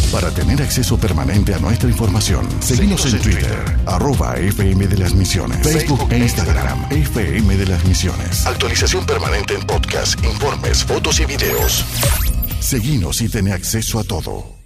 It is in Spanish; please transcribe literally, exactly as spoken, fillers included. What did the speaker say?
Para tener acceso permanente a nuestra información, seguimos en Twitter, arroba F M de las Misiones, Facebook e Instagram, F M de las Misiones. Actualización permanente en podcast, informes, fotos y videos. Seguinos y ten acceso a todo.